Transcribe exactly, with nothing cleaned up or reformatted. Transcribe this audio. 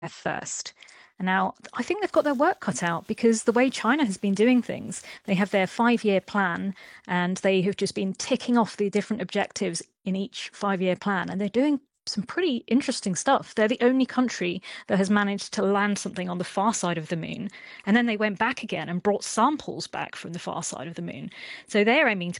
first. And now I think they've got their work cut out because the way China has been doing things, they have their five year plan and they have just been ticking off the different objectives in each five year plan. And they're doing some pretty interesting stuff. They're the only country that has managed to land something on the far side of the moon. And then they went back again and brought samples back from the far side of the moon. So they're aiming to